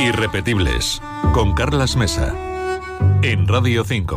Irrepetibles, con Carlas Mesa, en Radio 5.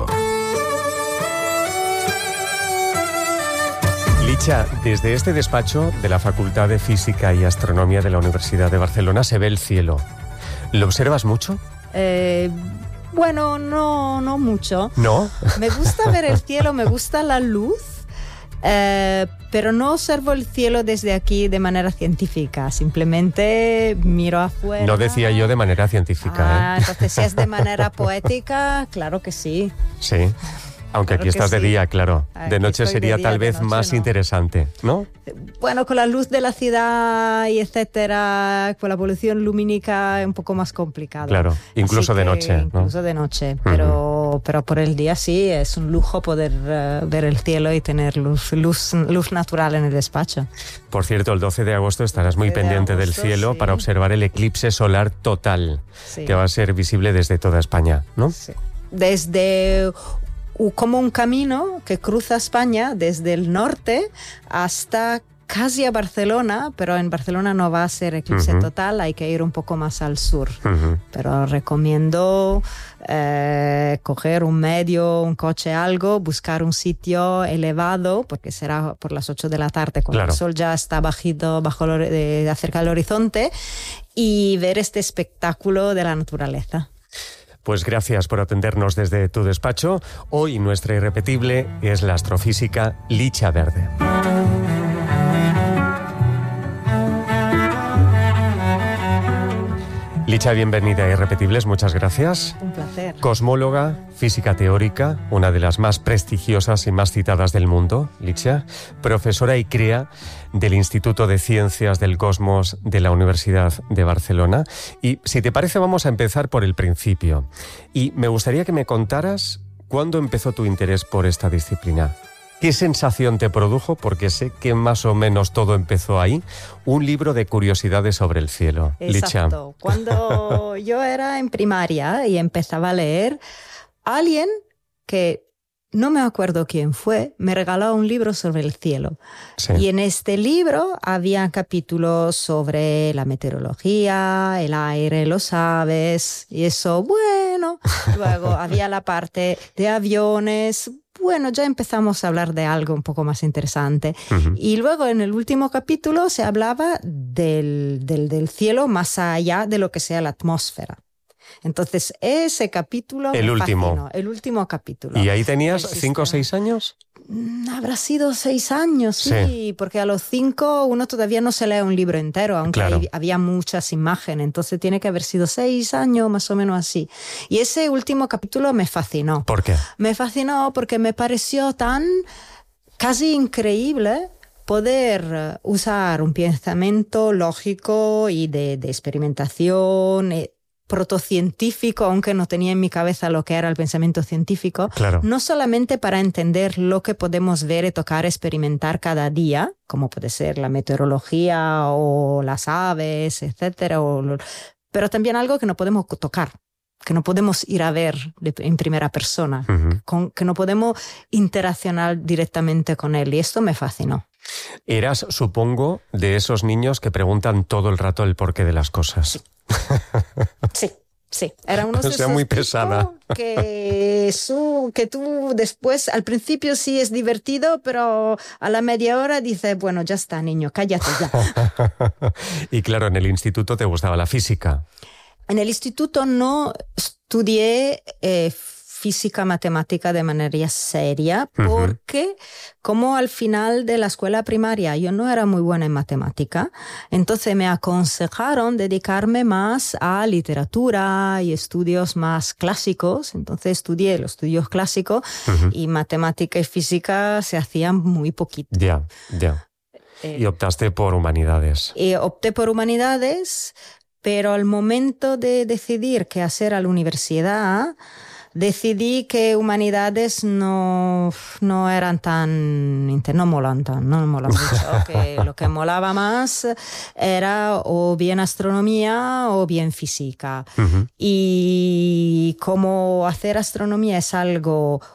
Licha, desde este despacho de la Facultad de Física y Astronomía de la Universidad de Barcelona se ve el cielo. ¿Lo observas mucho? Bueno, no mucho. ¿No? Me gusta ver el cielo, me gusta la luz, pero no observo el cielo desde aquí de manera científica. Simplemente miro afuera. No decía yo de manera científica. Entonces, si es de manera poética, claro que sí. Sí. Aunque Claro aquí estás de sí. día, claro. Aquí De noche estoy sería de día, tal de vez noche más no. interesante, ¿no? Bueno, con la luz de la ciudad y etcétera, con la polución lumínica es un poco más complicado. Claro, incluso Así de que noche, ¿no? Incluso de noche, pero por el día sí, es un lujo poder ver el cielo y tener luz natural en el despacho. Por cierto, el 12 de agosto estarás muy 12 de pendiente del agosto, cielo sí. para observar el eclipse solar total, Sí. que va a ser visible desde toda España, ¿no? Sí. Desde como un camino que cruza España desde el norte hasta casi a Barcelona, pero en Barcelona no va a ser eclipse total, hay que ir un poco más al sur. Pero recomiendo coger un medio, un coche, algo, buscar un sitio elevado, porque será por las 8 de la tarde, cuando Claro. el sol ya está bajito, cerca del horizonte, y ver este espectáculo de la naturaleza. Pues gracias por atendernos desde tu despacho. Hoy nuestra irrepetible es la astrofísica Licha Verde. Licha, bienvenida a Irrepetibles, muchas gracias. Un placer. Cosmóloga, física teórica, una de las más prestigiosas y más citadas del mundo, Licha, profesora y cría del Instituto de Ciencias del Cosmos de la Universidad de Barcelona. Y si te parece, vamos a empezar por el principio. Y me gustaría que me contaras cuándo empezó tu interés por esta disciplina. ¿Qué sensación te produjo? Porque sé que más o menos todo empezó ahí. Un libro de curiosidades sobre el cielo. Exacto. Licha. Cuando yo era en primaria y empezaba a leer, alguien que no me acuerdo quién fue, me regaló un libro sobre el cielo. Sí. Y en este libro había capítulos sobre la meteorología, el aire, los aves, y eso, bueno. Luego había la parte de aviones. Bueno, ya empezamos a hablar de algo un poco más interesante. Y luego en el último capítulo se hablaba del cielo más allá de lo que sea la atmósfera. Entonces ese capítulo El me último. fascinó, el último capítulo. ¿Y ahí tenías El 5 o 6 años? Habrá sido 6 años, sí, porque a los 5 uno todavía no se lee un libro entero, aunque Claro. había muchas imágenes, entonces tiene que haber sido 6 años, más o menos así. Y ese último capítulo me fascinó. ¿Por qué? Me fascinó porque me pareció tan casi increíble poder usar un pensamiento lógico y de experimentación, protocientífico, aunque no tenía en mi cabeza lo que era el pensamiento científico, Claro. no solamente para entender lo que podemos ver y tocar, experimentar cada día, como puede ser la meteorología o las aves, etcétera, pero también algo que no podemos tocar, que no podemos ir a ver en primera persona, que no podemos interaccionar directamente con él, y esto me fascinó. Eras, supongo, de esos niños que preguntan todo el rato el porqué de las cosas. Sí, era uno de O sea, esos muy tipos pesada. que tú después, al principio sí es divertido, pero a la media hora dices, bueno, ya está, niño, cállate ya. Y claro, en el instituto te gustaba la física. En el instituto no estudié física, matemática de manera seria, porque como al final de la escuela primaria yo no era muy buena en matemática, entonces me aconsejaron dedicarme más a literatura y estudios más clásicos. Entonces estudié los estudios clásicos y matemática y física se hacían muy poquito. Ya. Y optaste por humanidades. Opté por humanidades, pero al momento de decidir qué hacer a la universidad, decidí que humanidades no eran no molan mucho, que lo que molaba más era o bien astronomía o bien física. Y como hacer astronomía es algo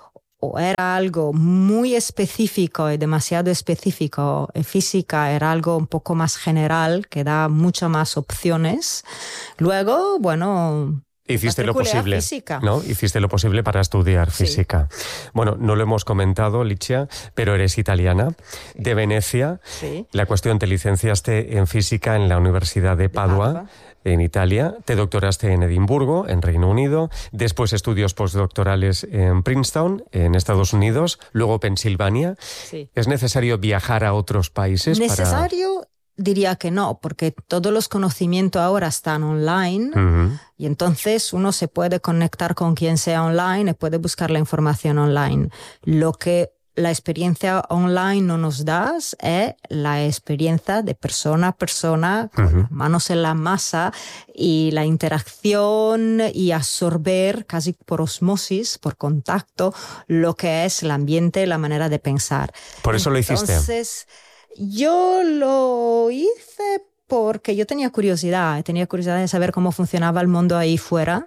o era algo muy específico y demasiado específico, física era algo un poco más general, que da muchas más opciones. Luego, bueno... Hiciste lo posible, física. ¿no? Hiciste lo posible para estudiar Sí. física. Bueno, no lo hemos comentado, Licia, pero eres italiana, de Venecia. Sí. La cuestión, te licenciaste en física en la Universidad de Padua, en Italia. Te doctoraste en Edimburgo, en Reino Unido. Después estudios postdoctorales en Princeton, en Estados Unidos. Luego Pensilvania. Sí. ¿Es necesario viajar a otros países Necesario, diría que no, porque todos los conocimientos ahora están online. Ujú. Y entonces uno se puede conectar con quien sea online y puede buscar la información online. Lo que la experiencia online no nos da es la experiencia de persona a persona, con las manos en la masa y la interacción y absorber casi por osmosis, por contacto, lo que es el ambiente, la manera de pensar. Por eso lo hiciste. Entonces, yo lo hice porque yo tenía curiosidad de saber cómo funcionaba el mundo ahí fuera.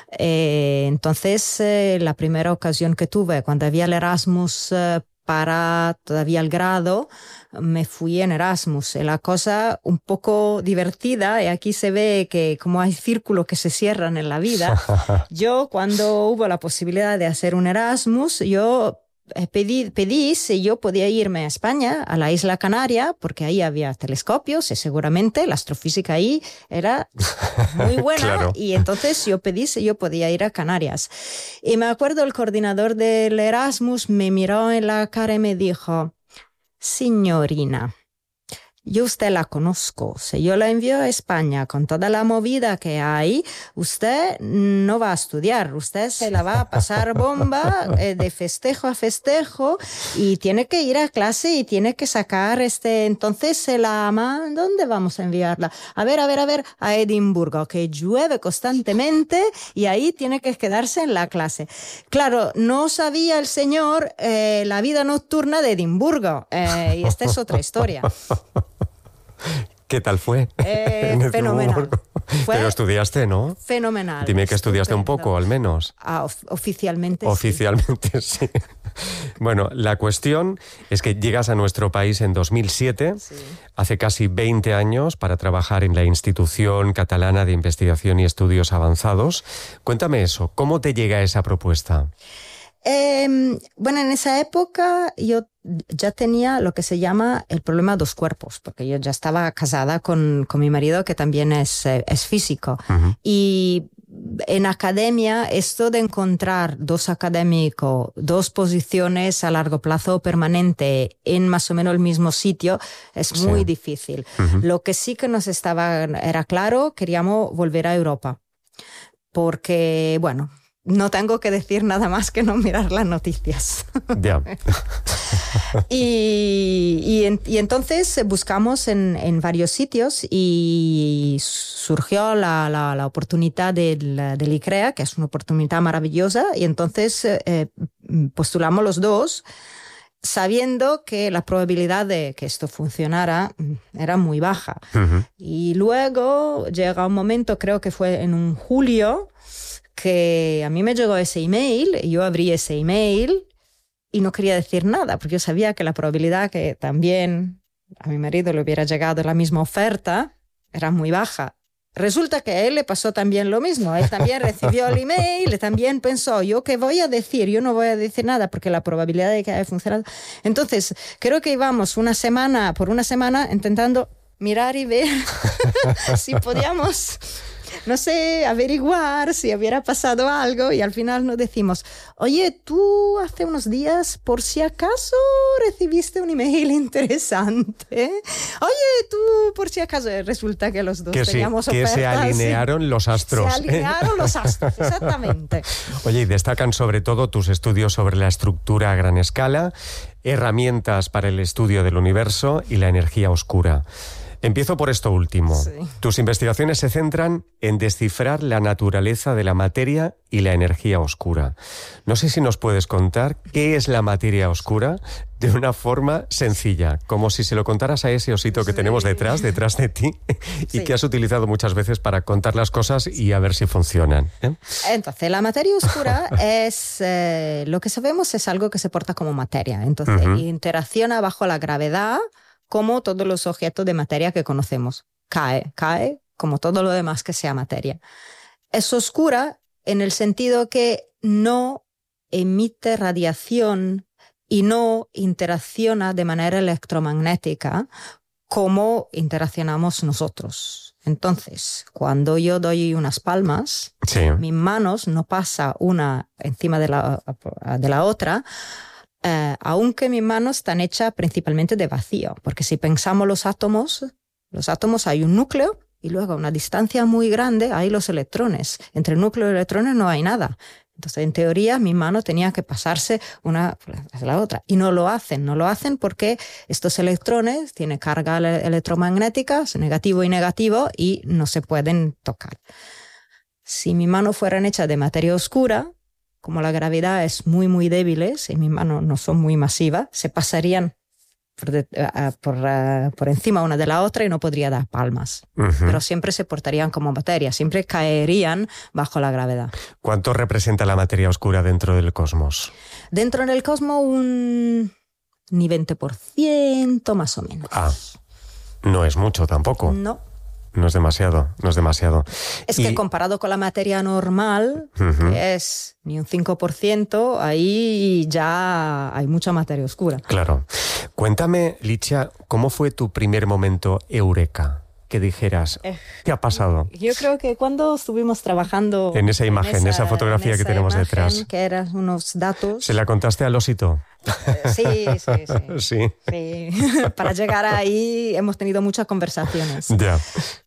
Entonces, la primera ocasión que tuve, cuando había el Erasmus para todavía el grado, me fui en Erasmus. La cosa un poco divertida, y aquí se ve que como hay círculos que se cierran en la vida. Yo, cuando hubo la posibilidad de hacer un Erasmus, yo pedí si yo podía irme a España, a la isla Canaria, porque ahí había telescopios y seguramente la astrofísica ahí era muy buena. Claro. Y entonces yo pedí si yo podía ir a Canarias. Y me acuerdo el coordinador del Erasmus me miró en la cara y me dijo: señorina, yo usted la conozco. Si yo la envío a España con toda la movida que hay, usted no va a estudiar. Usted se la va a pasar bomba de festejo a festejo y tiene que ir a clase y tiene que sacar Entonces se la ama. ¿Dónde vamos a enviarla? A ver, a Edimburgo, que llueve constantemente y ahí tiene que quedarse en la clase. Claro, no sabía el señor la vida nocturna de Edimburgo. Y esta es otra historia. ¿Qué tal fue? Fenomenal. Pero estudiaste, ¿no? Fenomenal. Dime que estudiaste un poco, al menos. Oficialmente Oficialmente, sí. Bueno, la cuestión es que llegas a nuestro país en 2007, hace casi 20 años, para trabajar en la Institución Catalana de Investigación y Estudios Avanzados. Cuéntame eso, ¿cómo te llega esa propuesta? Bueno, en esa época yo ya tenía lo que se llama el problema dos cuerpos, porque yo ya estaba casada con mi marido, que también es físico. Y en academia, esto de encontrar dos académicos, dos posiciones a largo plazo permanente en más o menos el mismo sitio, es muy difícil. Lo que sí que era claro, queríamos volver a Europa. Porque, bueno, no tengo que decir nada más que no mirar las noticias. Ya. Y entonces buscamos en varios sitios y surgió la oportunidad del ICREA, que es una oportunidad maravillosa, y entonces postulamos los dos, sabiendo que la probabilidad de que esto funcionara era muy baja. Y luego llega un momento, creo que fue en un julio, que a mí me llegó ese email, y yo abrí ese email y no quería decir nada, porque yo sabía que la probabilidad que también a mi marido le hubiera llegado la misma oferta era muy baja. Resulta que a él le pasó también lo mismo. Él también recibió el email y también pensó: ¿yo qué voy a decir? Yo no voy a decir nada porque la probabilidad de que haya funcionado. Entonces, creo que íbamos por una semana intentando mirar y ver si podíamos, no sé, averiguar si hubiera pasado algo, y al final nos decimos: oye, tú hace unos días por si acaso recibiste un email interesante. Oye, tú por si acaso. Resulta que los dos teníamos ofertas. Que se alinearon los astros. Se alinearon los astros, exactamente. Oye, y destacan sobre todo tus estudios sobre la estructura a gran escala, herramientas para el estudio del universo y la energía oscura. Empiezo por esto último. Sí. Tus investigaciones se centran en descifrar la naturaleza de la materia y la energía oscura. No sé si nos puedes contar qué es la materia oscura de una forma sencilla, como si se lo contaras a ese osito que tenemos detrás de ti, y que has utilizado muchas veces para contar las cosas y a ver si funcionan. Entonces, la materia oscura es, lo que sabemos es algo que se porta como materia. Entonces, interacciona bajo la gravedad como todos los objetos de materia que conocemos. Cae como todo lo demás que sea materia. Es oscura en el sentido que no emite radiación y no interacciona de manera electromagnética como interaccionamos nosotros. Entonces, cuando yo doy unas palmas, mis manos no pasan una encima de la otra, aunque mis manos están hechas principalmente de vacío, porque si pensamos los átomos hay un núcleo y luego a una distancia muy grande hay los electrones. Entre el núcleo y los electrones no hay nada. Entonces, en teoría, mis manos tenían que pasarse una a la otra. Y no lo hacen porque estos electrones tienen carga electromagnética, negativo y negativo, y no se pueden tocar. Si mis manos fueran hechas de materia oscura, como la gravedad es muy, muy débil, y mis manos no son muy masivas, se pasarían por encima una de la otra y no podría dar palmas. Pero siempre se portarían como materia, siempre caerían bajo la gravedad. ¿Cuánto representa la materia oscura dentro del cosmos? Dentro del cosmos ni 20% más o menos. No es mucho tampoco. No es demasiado. Es que comparado con la materia normal, que es ni un 5%, ahí ya hay mucha materia oscura. Claro. Cuéntame, Licia, ¿cómo fue tu primer momento eureka? Que dijeras, ¿qué ha pasado? Yo creo que cuando estuvimos trabajando... En esa imagen, esa fotografía que tenemos detrás. Que eran unos datos... ¿Se la contaste al osito? Sí. Para llegar ahí hemos tenido muchas conversaciones. Ya.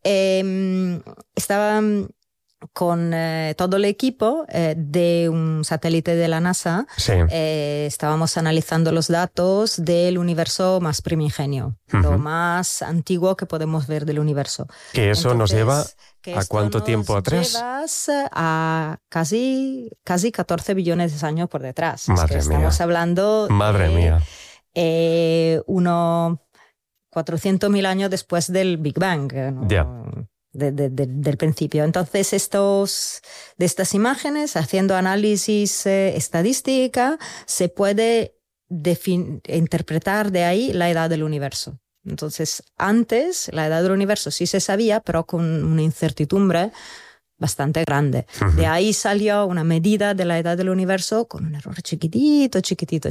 Estaba con todo el equipo de un satélite de la NASA. Estábamos analizando los datos del universo más primigenio, lo más antiguo que podemos ver del universo. Que eso nos lleva ¿a cuánto tiempo atrás? Llevas a casi 14 billones de años por detrás. Estamos hablando de unos 400.000 años después del Big Bang, ¿no? Del principio. Entonces, de estas imágenes, haciendo análisis estadística, se puede interpretar de ahí la edad del universo. Entonces, antes la edad del universo sí se sabía, pero con una incertidumbre bastante grande. De ahí salió una medida de la edad del universo con un error chiquitito.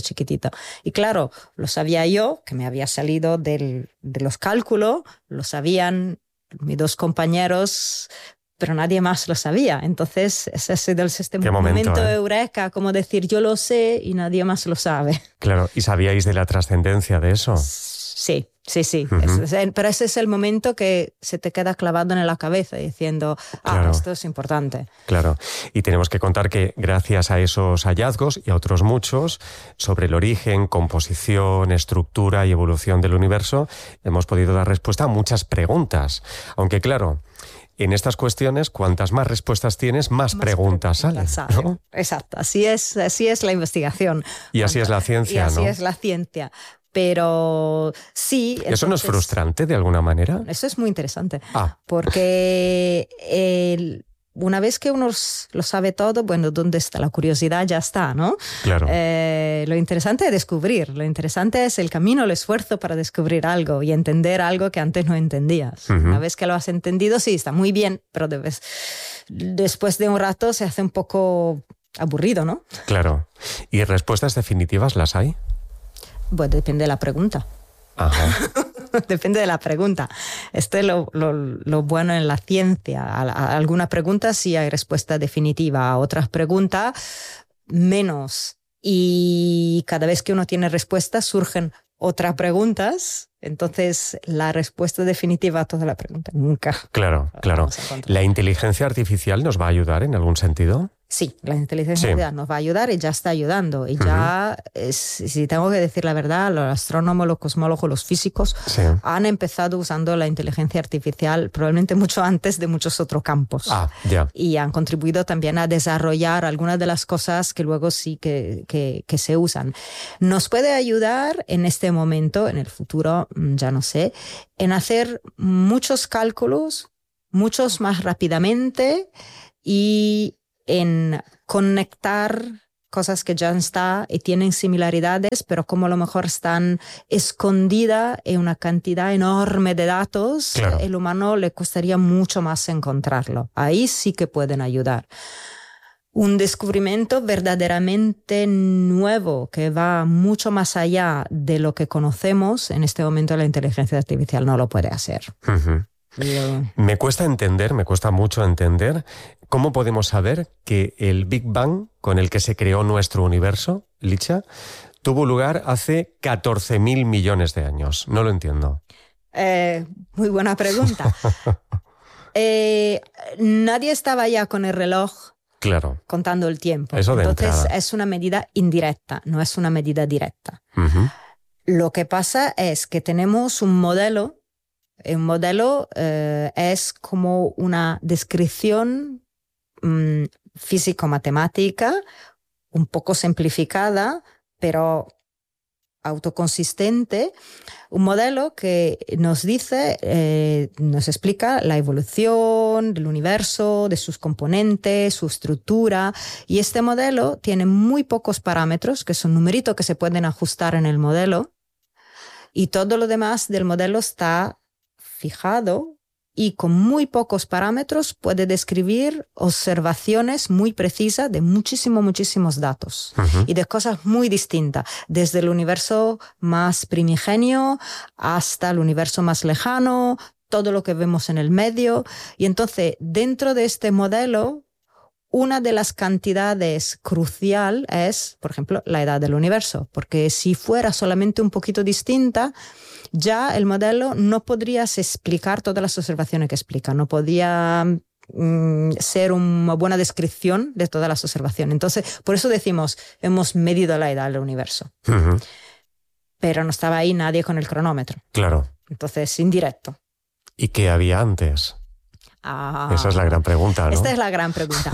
Y claro, lo sabía yo, que me había salido de los cálculos, lo sabían mis dos compañeros, pero nadie más lo sabía. Entonces, ese ha sido este momento eureka, como decir, yo lo sé y nadie más lo sabe. Claro, ¿y sabíais de la trascendencia de eso? Sí. Pero ese es el momento que se te queda clavado en la cabeza diciendo, esto es importante. Claro, y tenemos que contar que gracias a esos hallazgos y a otros muchos sobre el origen, composición, estructura y evolución del universo, hemos podido dar respuesta a muchas preguntas. Aunque claro, en estas cuestiones, cuantas más respuestas tienes, más preguntas salen, ¿no? Exacto, así es la investigación. Y así es la ciencia, ¿no? Así es la ciencia. Pero sí... Entonces, ¿eso no es frustrante de alguna manera? Eso es muy interesante. Porque una vez que uno lo sabe todo, bueno, ¿dónde está la curiosidad? Ya está, ¿no? Claro. Lo interesante es descubrir. Lo interesante es el camino, el esfuerzo para descubrir algo y entender algo que antes no entendías. Una vez que lo has entendido, sí, está muy bien, pero después de un rato se hace un poco aburrido, ¿no? Claro. ¿Y respuestas definitivas las hay? Pues depende de la pregunta. Depende de la pregunta. Esto es lo bueno en la ciencia. A algunas preguntas sí hay respuesta definitiva, a otras preguntas menos. Y cada vez que uno tiene respuestas surgen otras preguntas. Entonces, la respuesta definitiva a toda la pregunta nunca. Claro. ¿La inteligencia artificial nos va a ayudar en algún sentido? Sí, la inteligencia artificial nos va a ayudar y ya está ayudando. Y ya, si tengo que decir la verdad, los astrónomos, los cosmólogos, los físicos han empezado usando la inteligencia artificial probablemente mucho antes de muchos otros campos. Y han contribuido también a desarrollar algunas de las cosas que luego sí que se usan. Nos puede ayudar en este momento, en el futuro, ya no sé, en hacer muchos cálculos, muchos más rápidamente y en conectar cosas que ya están y tienen similaridades, pero como a lo mejor están escondidas en una cantidad enorme de datos, el humano le costaría mucho más encontrarlo. Ahí sí que pueden ayudar. Un descubrimiento verdaderamente nuevo que va mucho más allá de lo que conocemos, en este momento la inteligencia artificial no lo puede hacer. Me cuesta mucho entender cómo podemos saber que el Big Bang con el que se creó nuestro universo, Licia, tuvo lugar hace 14.000 millones de años. No lo entiendo. Muy buena pregunta. Nadie estaba ya con el reloj contando el tiempo. Entonces es una medida indirecta, no es una medida directa. Lo que pasa es que tenemos un modelo. Un modelo es como una descripción físico-matemática, un poco simplificada, pero autoconsistente. Un modelo que nos dice, nos explica la evolución del universo, de sus componentes, su estructura. Y este modelo tiene muy pocos parámetros, que son numeritos que se pueden ajustar en el modelo. Y todo lo demás del modelo está fijado y con muy pocos parámetros puede describir observaciones muy precisas de muchísimos datos y de cosas muy distintas, desde el universo más primigenio hasta el universo más lejano, todo lo que vemos en el medio. Y entonces, dentro de este modelo, una de las cantidades crucial es, por ejemplo, la edad del universo, porque si fuera solamente un poquito distinta, ya el modelo no podría explicar todas las observaciones que explica, no podía ser una buena descripción de todas las observaciones. Entonces, por eso decimos, hemos medido la edad del universo. Pero no estaba ahí nadie con el cronómetro. Claro. Entonces, indirecto. ¿Y qué había antes? Esa es la gran pregunta, ¿no? Esta es la gran pregunta.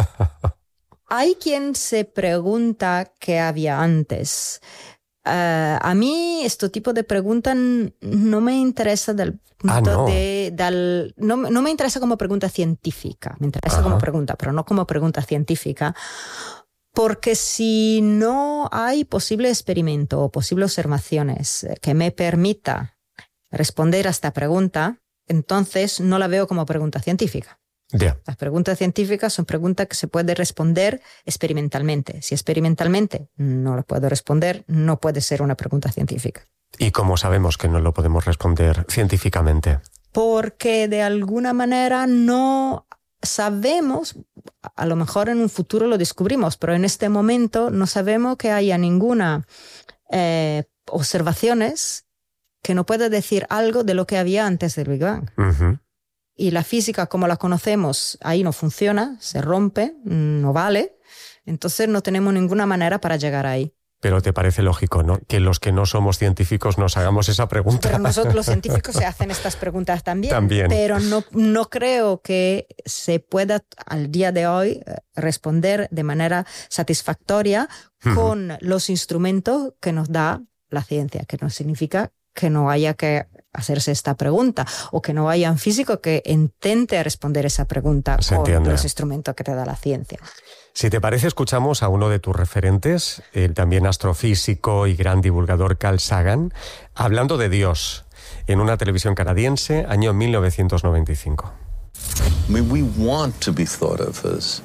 Hay quien se pregunta qué había antes. A mí este tipo de preguntas no me interesa del punto no me interesa como pregunta científica, me interesa como pregunta, pero no como pregunta científica, porque si no hay posible experimento o posibles observaciones que me permita responder a esta pregunta, entonces no la veo como pregunta científica. Las preguntas científicas son preguntas que se pueden responder experimentalmente. Si experimentalmente no lo puedo responder, no puede ser una pregunta científica. ¿Y cómo sabemos que no lo podemos responder científicamente? Porque de alguna manera no sabemos, a lo mejor en un futuro lo descubrimos, pero en este momento no sabemos que haya ninguna observaciones que no pueda decir algo de lo que había antes del Big Bang. Y la física como la conocemos ahí no funciona, se rompe, no vale. Entonces no tenemos ninguna manera para llegar ahí. Pero te parece lógico, ¿no?, que los que no somos científicos nos hagamos esa pregunta. Pero nosotros los científicos se hacen estas preguntas también. Pero no creo que se pueda al día de hoy responder de manera satisfactoria con los instrumentos que nos da la ciencia, que no significa que no haya que hacerse esta pregunta o que no haya un físico que intente responder esa pregunta con los instrumentos que te da la ciencia. Si te parece, escuchamos a uno de tus referentes, el también astrofísico y gran divulgador Carl Sagan, hablando de Dios en una televisión canadiense, año 1995. We want to be thought of as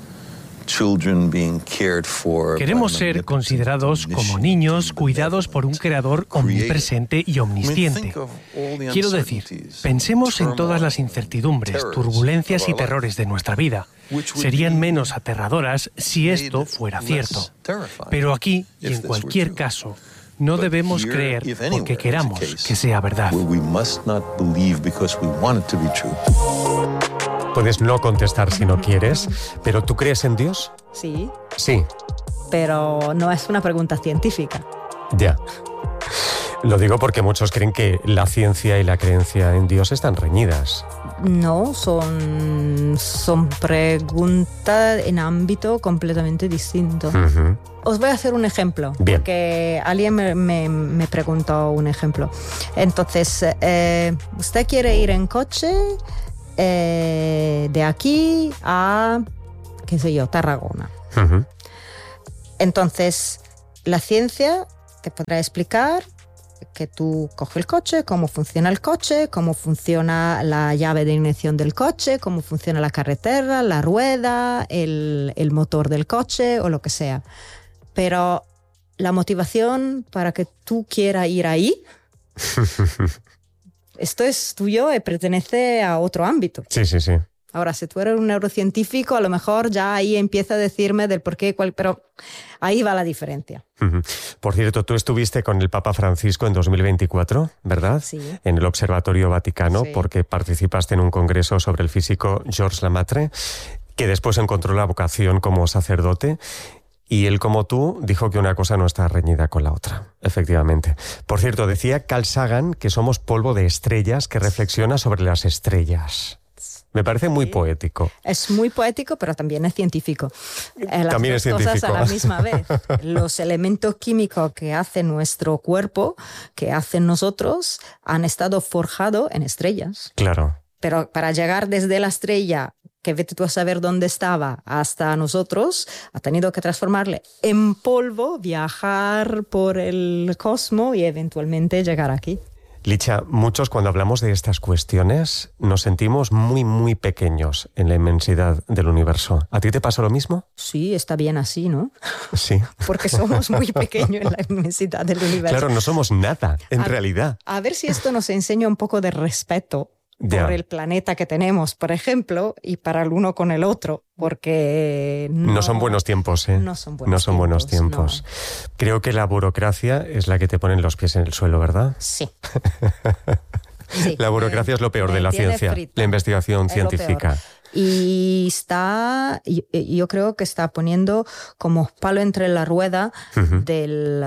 Queremos ser considerados como niños cuidados por un creador omnipresente y omnisciente. Quiero decir, pensemos en todas las incertidumbres, turbulencias y terrores de nuestra vida. Serían menos aterradoras si esto fuera cierto. Pero aquí, y en cualquier caso, no debemos creer porque queramos que sea verdad. Puedes no contestar si no quieres, pero ¿tú crees en Dios? Sí. Sí. Pero no es una pregunta científica. Ya. Lo digo porque muchos creen que la ciencia y la creencia en Dios están reñidas. No, son preguntas en ámbito completamente distinto. Uh-huh. Os voy a hacer un ejemplo. Bien. Porque alguien me preguntó un ejemplo. Entonces, ¿usted quiere ir en coche de aquí a, qué sé yo, Tarragona? Uh-huh. Entonces, la ciencia te podrá explicar que tú coges el coche, cómo funciona el coche, cómo funciona la llave de ignición del coche, cómo funciona la carretera, la rueda, el motor del coche o lo que sea. Pero la motivación para que tú quieras ir ahí, esto es tuyo y pertenece a otro ámbito. Sí, sí, sí. Ahora, si tú eres un neurocientífico, a lo mejor ya ahí empieza a decirme del por qué, pero ahí va la diferencia. Uh-huh. Por cierto, tú estuviste con el Papa Francisco en 2024, ¿verdad? Sí. En el Observatorio Vaticano, Sí. porque participaste en un congreso sobre el físico Georges Lemaitre, que después encontró la vocación como sacerdote. Y él, como tú, dijo que una cosa no está reñida con la otra, efectivamente. Por cierto, decía Carl Sagan que somos polvo de estrellas que reflexiona sobre las estrellas. Me parece muy poético. Es muy poético, pero también es científico. Las También dos es cosas científico. a la misma vez. Los elementos químicos que hace nuestro cuerpo, que hacen nosotros, han estado forjados en estrellas. Claro. Pero para llegar desde la estrella, que vete tú a saber dónde estaba, hasta nosotros, ha tenido que transformarle en polvo, viajar por el cosmos y eventualmente llegar aquí. Licha, muchos cuando hablamos de estas cuestiones nos sentimos muy, muy pequeños en la inmensidad del universo. ¿A ti te pasa lo mismo? Sí, está bien así, ¿no? Sí. Porque somos muy pequeños en la inmensidad del universo. Claro, no somos nada, en realidad. A ver si esto nos enseña un poco de respeto por el planeta que tenemos, por ejemplo, y para el uno con el otro, porque no son buenos tiempos, ¿eh? No son buenos tiempos. No. Creo que la burocracia es la que te pone los pies en el suelo, ¿verdad? Sí. Sí, la burocracia es lo peor de la ciencia, frita. la investigación Es científica. Y yo creo que está poniendo como palo entre la rueda Uh-huh. del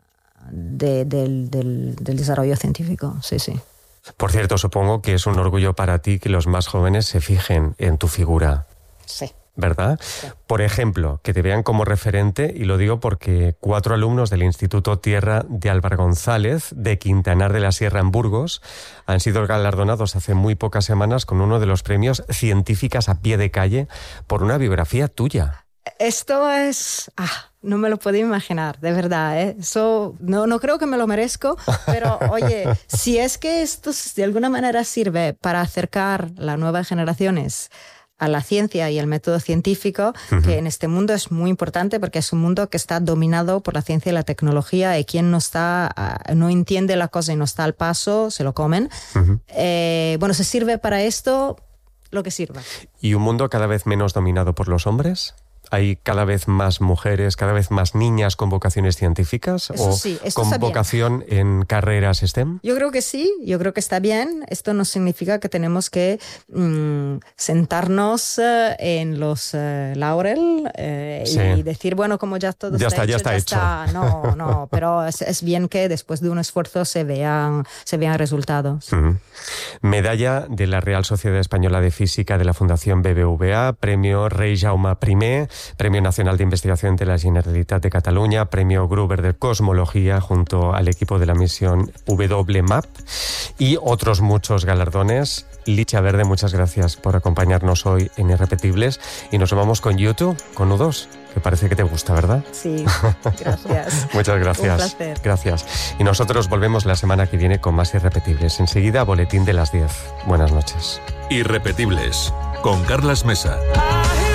desarrollo científico. Sí, sí. Por cierto, supongo que es un orgullo para ti que los más jóvenes se fijen en tu figura. Sí. ¿Verdad? Sí. Por ejemplo, que te vean como referente, y lo digo porque 4 alumnos del Instituto Tierra de Álvaro González, de Quintanar de la Sierra en Burgos, han sido galardonados hace muy pocas semanas con uno de los premios Científicas a Pie de Calle por una biografía tuya. Esto es... no me lo puedo imaginar, de verdad, ¿eh? Eso no creo que me lo merezco, pero oye, si es que esto de alguna manera sirve para acercar las nuevas generaciones a la ciencia y al método científico, uh-huh. que en este mundo es muy importante porque es un mundo que está dominado por la ciencia y la tecnología, y quien no entiende la cosa y no está al paso, se lo comen. Uh-huh. Bueno, se sirve para esto lo que sirva. ¿Y un mundo cada vez menos dominado por los hombres? ¿Hay cada vez más mujeres, cada vez más niñas con vocaciones científicas? Eso ¿O sí, esto con vocación en carreras STEM? Yo creo que sí, yo creo que está bien. Esto no significa que tenemos que sentarnos en los laurel sí. y decir, bueno, como ya todo está hecho. No, pero es bien que después de un esfuerzo se vean resultados. Uh-huh. Medalla de la Real Sociedad Española de Física de la Fundación BBVA, Premio Rei Jaume I, Premio Nacional de Investigación de la Generalitat de Cataluña, Premio Gruber de Cosmología junto al equipo de la misión WMAP y otros muchos galardones. Licha Verde, muchas gracias por acompañarnos hoy en Irrepetibles, y nos vamos con YouTube, con U2, que parece que te gusta, ¿verdad? Sí, gracias. Muchas gracias. Un placer. Gracias. Y nosotros volvemos la semana que viene con más Irrepetibles. Enseguida, boletín de las 10. Buenas noches. Irrepetibles, con Carlas Mesa.